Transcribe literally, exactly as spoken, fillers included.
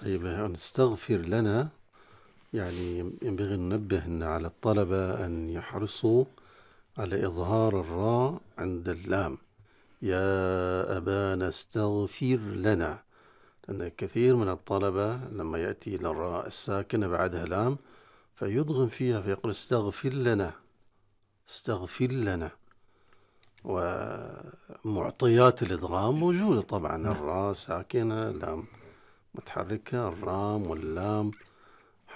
طيب نستغفر لنا، يعني ينبغي أن ننبه أن على الطلبة أن يحرصوا على إظهار الراء عند اللام. يا أبانا استغفر لنا، لأن كثير من الطلبة لما يأتي إلى الراء الساكنة بعدها لام فيضغم فيها فيقول استغفر لنا استغفر لنا. ومعطيات الإدغام موجودة طبعا، الراء ساكنة، لام متحركة، الرام واللام